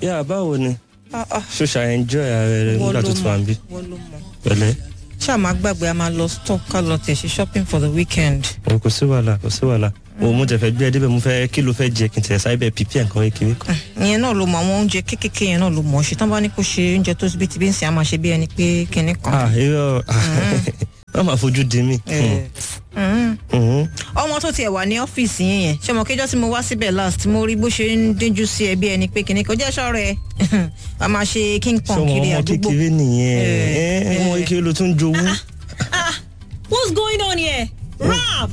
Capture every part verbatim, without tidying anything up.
Yeah, báwo ni? Ṣó ṣá enjoy ara rẹ nígbà tó tún wà níbí? Pẹ̀lẹ́. Ṣá máa gbàgbé a máa lọ stop ká lọ tẹ̀ ṣe shopping for the weekend. O kò sí wàhálà, kò sí wàhálà. O mo jẹ fẹ́ gbé débẹ̀ mo fẹ́ kí ló fẹ́ jẹ kí n tẹ̀ sáyé bẹ́ẹ̀ pípí nǹkan kékeré kan. Ìyẹn náà ló mọ àwọn oúnjẹ kéékèèké yẹn náà ló mọ̀ ṣe tán bá ní kó ṣe oúnjẹ tó bí ti bí ń sìn á máa ṣe bí ẹni pé kinní kan. Ah, irọ́. Wọ́n máa fojú di mí. Ọmọ tó tiẹ̀ wà ní ọ́fíìsì yẹn yẹn ṣé mo kéjọ́ tí mo wá síbẹ̀ last mo rí bó ṣe ń díjú sí ẹ bí ẹni pé kinní kan jẹ́ ṣọ́ọ̀rẹ́ a máa ṣe king pong kiri àdúgbò. Ṣọmọ ọmọ kékeré nìyẹn ọmọ kékeré ló tún jowú. What's going on here? Rap!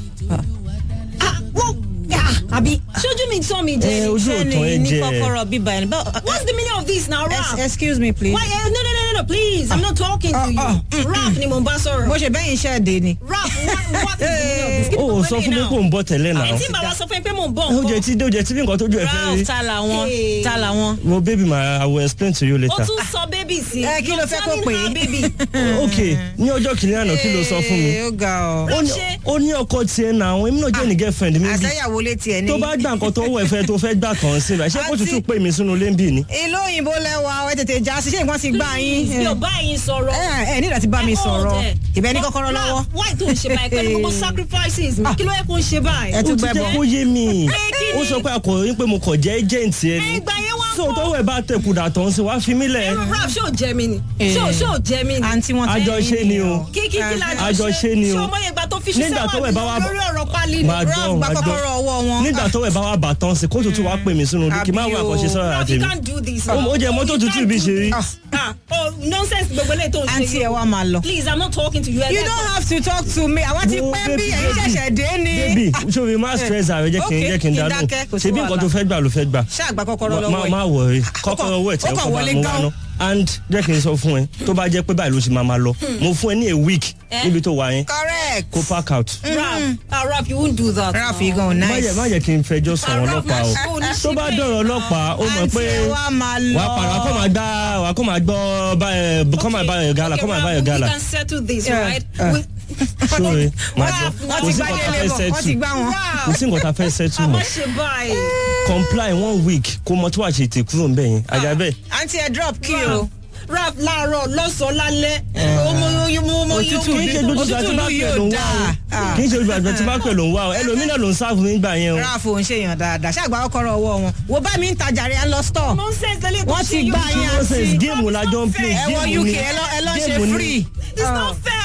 Abi, ṣojú mi tọ́ mi jẹ. Ojú òtún ẹ ní jẹ. kọ́kọ́rọ́ bíbá ẹni. What's the meaning of this now, Rap? Excuse me please. Why? Uh, no, no, no, no, no, please. I'm not talking to you. Rap ni mo ń bá sọ̀rọ̀. Bó ṣe bẹ́yìn iṣẹ́ èdè ni. Rap, what, what is the meaning of this? O sọ fún mi kó ń bọ̀ tẹ́lẹ̀ náà. Tí bàbá sọ fún mi pé mò ń bọ̀ Ó nǹkan. jẹ tí ó jẹ tí bí nǹkan tó jù ẹ fẹ́ rí. Ralph ta làwọn ta làwọn. Well, baby, ma, I will explain to you Ó later. tún sọ baby sí. Ẹ kí ló fẹ́ kó pè é? baby. Okay, ní ọjọ́ kìíní àná kí ló sọ fún mi? Ó ga ọ. Ó ní- Ó ní ọkọ tiẹ̀ náà, àwọn èmi náà jẹ́ ní girlfriend mi bí. Àṣẹyàwó létí ẹ ní. Tó bá gbà nǹkan tó wọ̀ ẹ̀fẹ́ tó fẹ́ gbà kàn sí rẹ̀, ṣé kó tutù pè mí sínú ilé ń bì ní? Ìlú òyìnbó lẹ́wà ẹ tètè já sí ṣé nǹkan ti gbá yín. Mi ò bá yín sọ̀rọ̀. Ẹ ẹ nígbà tí bá mi sọ̀rọ̀ ìbẹ́ ní kọ́kọ́rọ́ lọ́wọ́. Why tó ń ṣe báyìí pẹ̀lú gbogbo sacrifices mi? Kí ló yẹ kó ń ṣe báyìí? Ẹ Ó tún ti gbẹ jẹ́ bọ̀. kó yé mi. kí Ó ni? sọ pé akọ̀ròyìn pé mo kọ̀ jẹ́ agent ẹ ni. Ìgbà yẹn wá So tó wẹ̀ bá tẹ̀kùdà tán sí wá fi mí lẹ̀. Rap ṣó jẹ mi ni. Ṣó ṣó jẹ mi ni. Àǹtí wọn ti Àjọṣe ni o. Kí kí kí la Àjọṣe ni o. Ṣé ọmọ yẹn gba tó fi ṣiṣẹ́ Nígbà tó wà wẹ̀ bá wà lórí ọ̀rọ̀ pálí ni? Máa Ralph gbọ́, gba máa gbọ́. kọ́kọ́rọ́ ọwọ́ wọn. Nígbà tó wẹ̀ bá wà bà tán sí kó tutù wá pè mí sínú ilé kí n má wà àkọ́ṣe sọ́ra Rap, you àtẹ̀mí. can't do this. Ó jẹ́ mọ́tò tútù bí ṣe rí. Ah, oh, nonsense gbogbo eléyìí tó ń ṣe. Àǹtí ẹ wá máa lọ. Please, I'm not talking to you. You don't have to talk to me. Àwa ti Wo, pẹ́ bí baby, ẹ̀yin baby. ṣẹ̀ṣẹ̀ dé ni. Baby, ṣòwò má stress ààrẹ jẹ́ kí n Okay, jẹ́ kí n kí n dá dákẹ́, kò lóhùn. sí Ṣebí nǹkan wàhálà. tó fẹ́ gbà ló fẹ́ gbà. Ṣáà gba kọ́kọ́rọ́ Má lọ́wọ́ ẹ̀. má wọ̀rí kọ́kọ́rọ́ owó ẹ̀ tí ó ẹ kàn kọ́ bá wọlé mú gan. wá ná. And jẹ́ kí n sọ fún ẹ tó bá jẹ́ pé báyìí ló ṣe máa máa lọ. Mo fún ẹ ní a week níbi tó wà yẹn Correct. kó park out. Rap, ah, Rap, you won't do that. Ralph yìí gan Má nice. yẹ má yẹ kí n fẹjọ́ sùn àwọn ọlọ́pàá o. Tó bá dọ̀rọ̀ ọlọ́pàá ó mọ̀ pé Àǹtí ẹ wá máa lọ. wàá pàrọ̀ wàá kọ́ máa gbá wàá kọ́ máa gbọ́ báyẹ̀ kọ́ máa báyẹ̀ gàlà kọ́ máa báyẹ̀ gàlà. We can settle this, Yeah. right? Uh. We- Sóòrè máa Ralph, gbọ́ wọ́n kò ti sí gbá nǹkan tá délé fẹ́ bọ̀, wọ́n ti settle gbá wọn. kò sí nǹkan tá fẹ́ settle a mọ́. má ṣe báyìí. Comply one week kó mọ tó wà ṣe tè kúrò ń bẹ̀ yẹn àjà bẹ́ẹ̀. Àǹtí ẹ drop kí o. Rap láàárọ̀ lọ́sàn-án lálẹ́. Ọmọ ọmọ ọmọ Òtútù kì í ṣe gbogbo ìgbà tí bá pè ló ń wá o kì í ṣe gbogbo ìgbà tí bá pè ló ń wá o ẹlòmínà ló ń sáàfù mi gbà yẹn o. Ralph ò ń ṣèyàn dáadáa ṣáà gba kọ́kọ́rọ́ ọwọ́ wọn. Wo bá mi ń tajà rẹ̀ ẹ lọ store. nonsense lele tó Wọ́n ṣe ti yóò gbá ṣe. yín Nonsense, àǹtí. géèmù la jọ ń play Ẹ wọ géèmù U K ni ẹ lọ ẹ lọ ṣe géèmù ni. free. It's not fair